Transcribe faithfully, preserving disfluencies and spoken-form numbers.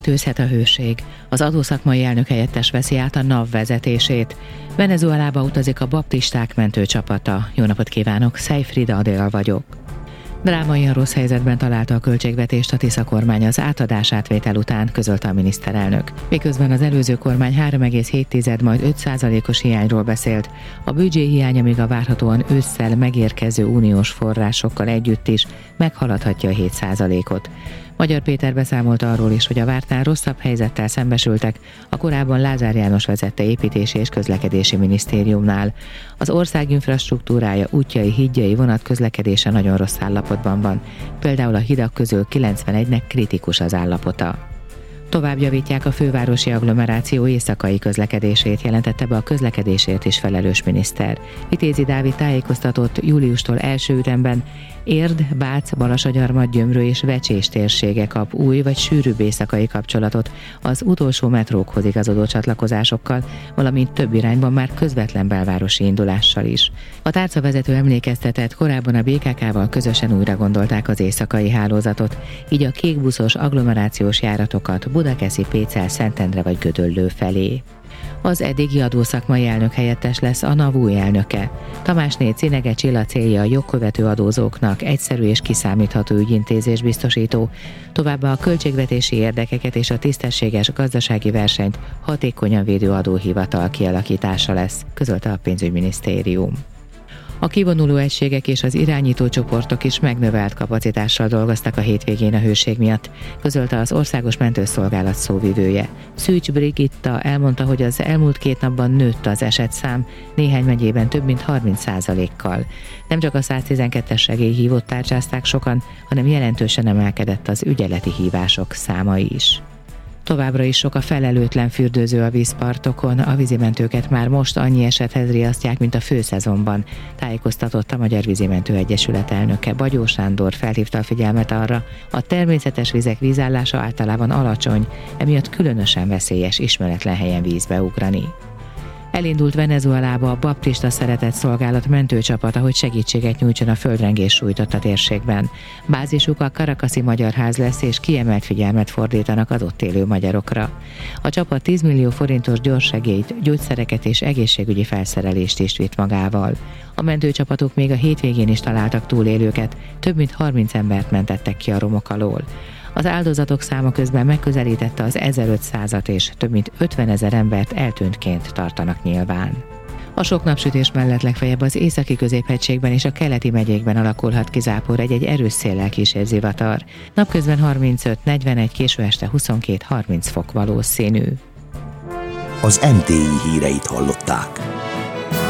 Tűzhet a hőség. Az adószakmai elnök helyettes veszi át a NAV vezetését. Venezuelába utazik a baptisták mentőcsapata. Jó napot kívánok, Szejfrida Adél vagyok. Drámaian rossz helyzetben találta a költségvetést a Tisza kormány az átadás átvétel után, közölte a miniszterelnök. Miközben az előző kormány három egész hét majd öt százalékos hiányról beszélt, a büdzsé hiánya még a várhatóan ősszel megérkező uniós forrásokkal együtt is meghaladhatja a hét százalékot. Magyar Péter beszámolt arról is, hogy a vártnál rosszabb helyzettel szembesültek a korábban Lázár János vezette építési és közlekedési minisztériumnál. Az ország infrastruktúrája, útjai, hídjai, vonatközlekedése nagyon rossz állapotban van. Például a hidak közül kilencvenegynek kritikus az állapota. Tovább javítják a fővárosi agglomeráció éjszakai közlekedését, jelentette be a közlekedésért is felelős miniszter. Vitézi Dávid tájékoztatott, júliustól első ütemben Érd, Bác, Balasagyarmat, Gyömrő és Vecsés térsége kap új vagy sűrűbb éjszakai kapcsolatot az utolsó metrókhoz igazodó csatlakozásokkal, valamint több irányban már közvetlen belvárosi indulással is. A tárcavezető emlékeztetett, korábban a bé ká ká-val közösen újra gondolták az éjszakai hálózatot, így a kékbuszos agglomerációs járatokat Budakeszi, Pécel, Szentendre vagy Gödöllő felé. Az eddigi adószakmai elnök helyettes lesz a NAV új elnöke. Tamásné Cinege Csilla célja a jogkövető adózóknak egyszerű és kiszámítható ügyintézés biztosító, továbbá a költségvetési érdekeket és a tisztességes gazdasági versenyt hatékonyan védő adóhivatal kialakítása lesz, közölte a pénzügyminisztérium. A kivonuló egységek és az irányító csoportok is megnövelt kapacitással dolgoztak a hétvégén a hőség miatt, közölte az Országos Mentőszolgálat szóvivője. Szűcs Brigitta elmondta, hogy az elmúlt két napban nőtt az esetszám, néhány megyében több mint harminc százalékkal. Nem csak a száztizenkettes segélyhívót tárcsázták sokan, hanem jelentősen emelkedett az ügyeleti hívások száma is. Továbbra is sok a felelőtlen fürdőző a vízpartokon, a vízimentőket már most annyi esethez riasztják, mint a főszezonban, tájékoztatott a Magyar Vízimentő Egyesület elnöke. Bagyó Sándor felhívta a figyelmet arra, a természetes vizek vízállása általában alacsony, emiatt különösen veszélyes ismeretlen helyen vízbe ugrani. Elindult Venezuelába a baptista szeretett szolgálat mentőcsapata, hogy segítséget nyújtson a földrengés sújtotta térségben. Bázisuk a Caracasi Magyar Ház lesz, és kiemelt figyelmet fordítanak az ott élő magyarokra. A csapat tíz millió forintos gyorssegélyt, gyógyszereket és egészségügyi felszerelést is vitt magával. A mentőcsapatok még a hétvégén is találtak túlélőket, több mint harminc embert mentettek ki a romok alól. Az áldozatok száma közben megközelítette az ezerötszázat, és több mint ötvenezer embert eltűntként tartanak nyilván. A sok napsütés mellett legfeljebb az északi középhegységben és a keleti megyékben alakulhat ki zápor, egy-egy erős széllel kísér zivatar. Napközben harmincöt negyvenegy, késő este huszonkettő harminc fok valószínű. Az em té i híreit hallották.